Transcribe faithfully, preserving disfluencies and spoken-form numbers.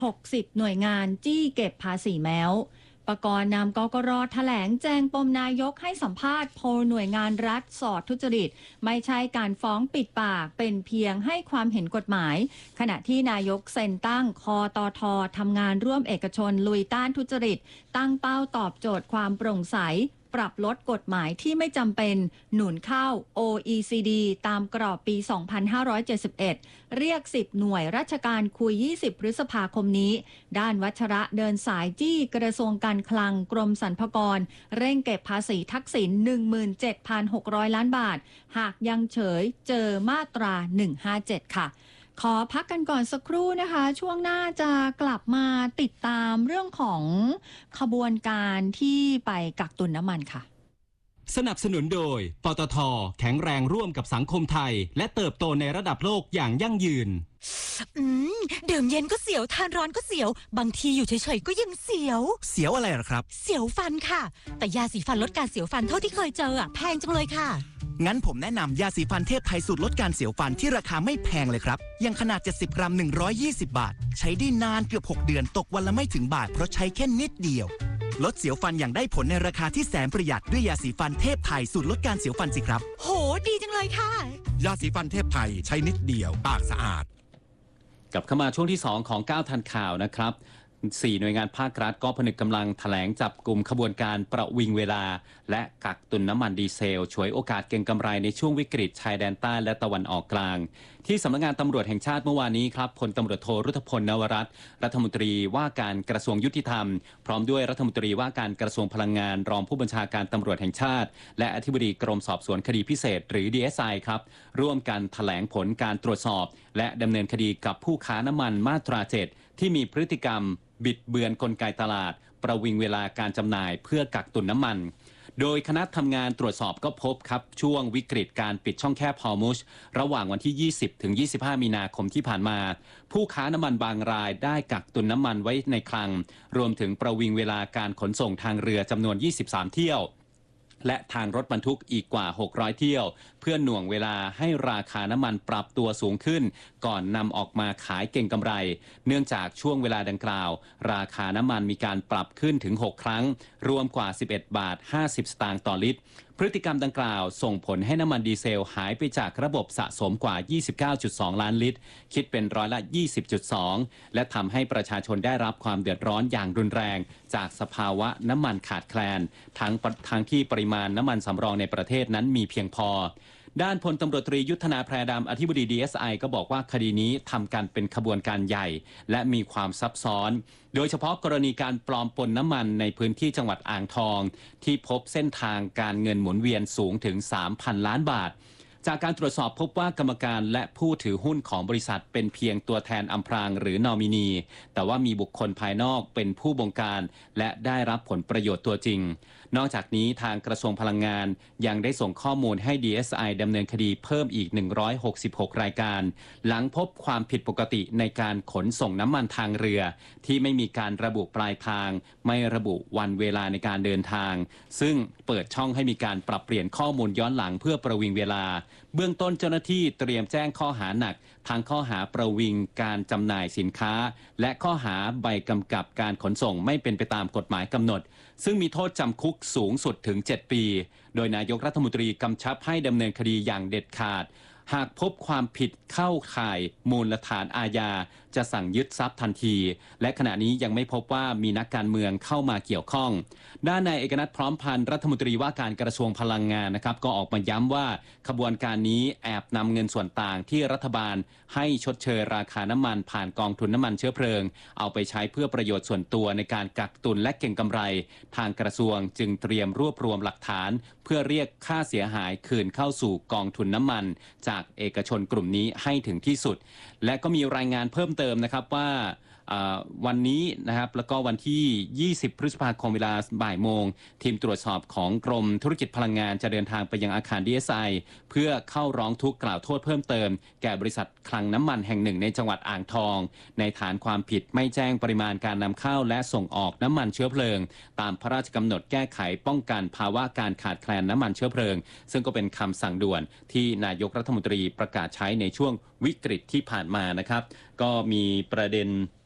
หกสิบหน่วยงานจี้เก็บภาษีแมวปกรณ์นำกกร.แถลงแจงปมนายกให้สัมภาษณ์โพลหน่วยงานรัฐสอดทุจริตไม่ใช่การฟ้องปิดปากเป็นเพียงให้ความเห็นกฎหมายขณะที่นายกเซ็นตั้งคตท.ทำงานร่วมเอกชนลุยต้านทุจริตตั้งเป้าตอบโจทย์ความโปร่งใสปรับลดกฎหมายที่ไม่จำเป็นหนุนเข้า โอ อี ซี ดี ตามกรอบปี สองพันห้าร้อยเจ็ดสิบเอ็ด เรียก สิบ หน่วยราชการคุย ยี่สิบ พฤษภาคมนี้ด้านวัชระเดินสายจี้กระทรวงการคลังกรมสรรพากรเร่งเก็บภาษีทักษิณ หนึ่งหมื่นเจ็ดพันหกร้อย ล้านบาทหากยังเฉยเจอมาตรา หนึ่งห้าเจ็ด ค่ะขอพักกันก่อนสักครู่นะคะช่วงหน้าจะกลับมาติดตามเรื่องของขบวนการที่ไปกักตุนน้ำมันค่ะสนับสนุนโดยปตท.แข็งแรงร่วมกับสังคมไทยและเติบโตในระดับโลกอย่างยั่งยืนอืมดื่มเย็นก็เสียวทานร้อนก็เสียวบางทีอยู่เฉยๆก็ยังเสียวเสียวอะไรหรอครับเสียวฟันค่ะแต่ยาสีฟันลดการเสียวฟันเท่าที่เคยเจออ่ะแพงจังเลยค่ะงั้นผมแนะนำยาสีฟันเทพไทยสูตรลดการเสียวฟันที่ราคาไม่แพงเลยครับยังขนาดเจ็ดสิบกรัมหนึ่งร้อยยี่สิบบาทใช้ได้นานเกือบหกเดือนตกวันละไม่ถึงบาทเพราะใช้แค่นิดเดียวลดเสียวฟันอย่างได้ผลในราคาที่แสนประหยัดด้วยยาสีฟันเทพไทยสูตรลดการเสียวฟันสิครับโหดีจังเลยค่ะยาสีฟันเทพไทยใช้นิดเดียวปากสะอาดกลับเข้ามาช่วงที่สองของก้าวทันข่าวนะครับสี่หน่วยงานภาครัฐก็ผนึกกำลังแถลงจับกลุ่มขบวนการประวิงเวลาและกักตุนน้ำมันดีเซลฉวยโอกาสเก็งกำไรในช่วงวิกฤตชายแดนใต้และตะวันออกกลางที่สำนักงานตำรวจแห่งชาติเมื่อวานนี้ครับพลตำรวจโทรุธพลนวรัตน์รัฐมนตรีว่าการกระทรวงยุติธรรมพร้อมด้วยรัฐมนตรีว่าการกระทรวงพลังงานรองผู้บัญชาการตำรวจแห่งชาติและอธิบดีกรมสอบสวนคดีพิเศษหรือ ดี เอส ไอ ครับร่วมกันแถลงผลการตรวจสอบและดำเนินคดีกับผู้ค้าน้ำมันมาตราเจ็ดที่มีพฤติกรรมบิดเบือนกลไกตลาดประวิงเวลาการจำหน่ายเพื่อกักตุนน้ำมันโดยคณะทำงานตรวจสอบก็พบครับช่วงวิกฤตการปิดช่องแคบฮอร์มุซระหว่างวันที่ยี่สิบถึงยี่สิบห้ามีนาคมที่ผ่านมาผู้ค้าน้ำมันบางรายได้กักตุนน้ำมันไว้ในคลังรวมถึงประวิงเวลาการขนส่งทางเรือจำนวนยี่สิบสามเที่ยวและทางรถบรรทุกอีกกว่าหกร้อยเที่ยวเพื่อหน่วงเวลาให้ราคาน้ำมันปรับตัวสูงขึ้นก่อนนำออกมาขายเก่งกำไรเนื่องจากช่วงเวลาดังกล่าวราคาน้ำมันมีการปรับขึ้นถึงหกครั้งรวมกว่าสิบเอ็ดบาทห้าสิบสตางค์ต่อลิตรพฤติกรรมดังกล่าวส่งผลให้น้ำมันดีเซลหายไปจากระบบสะสมกว่า ยี่สิบเก้าจุดสอง ล้านลิตรคิดเป็นร้อยละ ยี่สิบจุดสอง และทำให้ประชาชนได้รับความเดือดร้อนอย่างรุนแรงจากสภาวะน้ำมันขาดแคลนทั้งทางที่ปริมาณน้ำมันสำรองในประเทศนั้นมีเพียงพอด้านพลตำรวจตรียุทธนาแพรดำอธิบดี ดี เอส ไอ ก็บอกว่าคดีนี้ทำการเป็นขบวนการใหญ่และมีความซับซ้อนโดยเฉพาะกรณีการปลอมปนน้ำมันในพื้นที่จังหวัดอ่างทองที่พบเส้นทางการเงินหมุนเวียนสูงถึง สามพัน ล้านบาทจากการตรวจสอบพบว่ากรรมการและผู้ถือหุ้นของบริษัทเป็นเพียงตัวแทนอำพรางหรือนอมินีแต่ว่ามีบุคคลภายนอกเป็นผู้บงการและได้รับผลประโยชน์ตัวจริงนอกจากนี้ทางกระทรวงพลังงานยังได้ส่งข้อมูลให้ ดี เอส ไอ ดำเนินคดีเพิ่มอีกหนึ่งร้อยหกสิบหกรายการหลังพบความผิดปกติในการขนส่งน้ำมันทางเรือที่ไม่มีการระบุปลายทางไม่ระบุวันเวลาในการเดินทางซึ่งเปิดช่องให้มีการปรับเปลี่ยนข้อมูลย้อนหลังเพื่อประวิงเวลาเบื้องต้นเจ้าหน้าที่เตรียมแจ้งข้อหาหนักทั้งข้อหาประวิงการจำหน่ายสินค้าและข้อหาใบกำกับการขนส่งไม่เป็นไปตามกฎหมายกำหนดซึ่งมีโทษจำคุกสูงสุดถึงเจ็ดปีโดยนายกรัฐมนตรีกำชับให้ดำเนินคดีอย่างเด็ดขาดหากพบความผิดเข้าข่ายมูลฐานอาญาจะสั่งยึดทรัพย์ทันทีและขณะนี้ยังไม่พบว่ามีนักการเมืองเข้ามาเกี่ยวข้องด้านนายเอกนัทพร้อมพันธ์รัฐมนตรีว่าการกระทรวงพลังงานนะครับก็ออกมาย้ำว่าขบวนการนี้แอบนำเงินส่วนต่างที่รัฐบาลให้ชดเชยราคาน้ำมันผ่านกองทุนน้ำมันเชื้อเพลิงเอาไปใช้เพื่อประโยชน์ส่วนตัวในการกักตุนและเก็งกำไรทางกระทรวงจึงเตรียมรวบรวมหลักฐานเพื่อเรียกค่าเสียหายคืนเข้าสู่กองทุนน้ำมันจากเอกชนกลุ่มนี้ให้ถึงที่สุดและก็มีรายงานเพิ่มเติมนะครับว่าวันนี้นะครับแล้วก็วันที่ยี่สิบพฤษภาคมเวลาบ่ายโมงทีมตรวจสอบของกรมธุรกิจพลังงานจะเดินทางไปยังอาคาร ดี เอส ไอ เพื่อเข้าร้องทุกข์กล่าวโทษเพิ่มเติมแก่บริษัทคลังน้ำมันแห่งหนึ่งในจังหวัดอ่างทองในฐานความผิดไม่แจ้งปริมาณการนำเข้าและส่งออกน้ำมันเชื้อเพลิงตามพระราชกำหนดแก้ไขป้องกันภาวะการขาดแคลนน้ำมันเชื้อเพลิงซึ่งก็เป็นคำสั่งด่วนที่นายกรัฐมนตรีประกาศใช้ในช่วงวิกฤตที่ผ่านมานะครับก็มีประเด็น